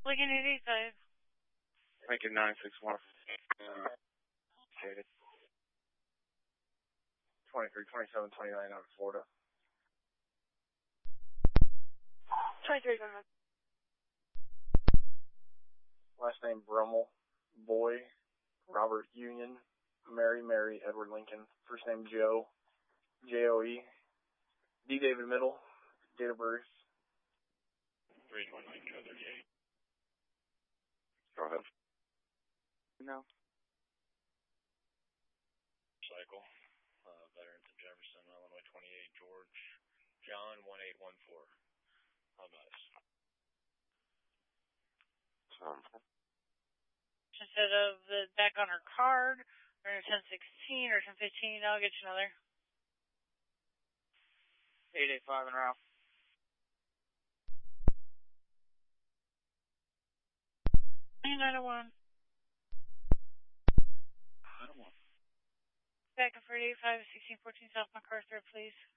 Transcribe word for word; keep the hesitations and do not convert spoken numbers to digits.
Lincoln eight eight five. Lincoln nine six one. Stated. twenty-three, twenty-seven, twenty-nine out of Florida. twenty-three, twenty-nine. Last name Brummel, Boy, Robert Union, Mary Mary Edward Lincoln. First name Joe, J O E. D David Middle, date of birth. three twenty-nine, two thirty-eight. Go ahead. No. Cycle. Uh, veterans of Jefferson, Illinois twenty-eight, George, John one eight one four. How nice. Um, Instead of the back on her card, or ten sixteen or ten fifteen, I'll get you another. eight eight five and Ralph. nine oh one. I don't want. Back for eight eight five, sixteen fourteen South MacArthur, please.